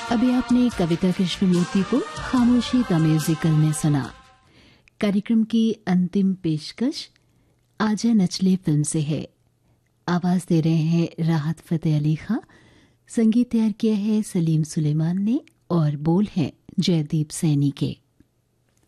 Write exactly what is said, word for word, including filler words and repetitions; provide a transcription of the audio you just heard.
अभी आपने कविता कृष्णमूर्ति को खामोशी द म्यूजिकल में सुना। कार्यक्रम की अंतिम पेशकश आजा नचले फिल्म से है। आवाज दे रहे हैं राहत फतेह अली खां, संगीत तैयार किया है सलीम सुलेमान ने और बोल हैं जयदीप सैनी के।